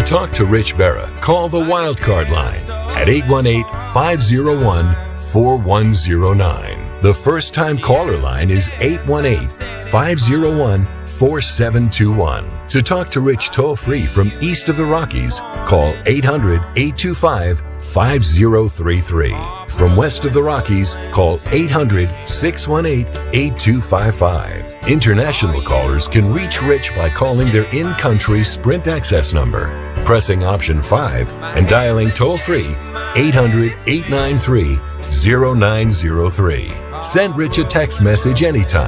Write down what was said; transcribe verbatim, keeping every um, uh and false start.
talk to Rich Berra, call the Wildcard line at eight one eight, five oh one, four one oh nine. The first-time caller line is eight one eight, five oh one, four seven two one. To talk to Rich toll-free from east of the Rockies, call eight hundred, eight two five, five oh three three. From west of the Rockies, call eight hundred, six one eight, eight two five five. International callers can reach Rich by calling their in-country Sprint access number, pressing option five, and dialing toll-free eight hundred, eight nine three, oh nine oh three. Send Rich a text message anytime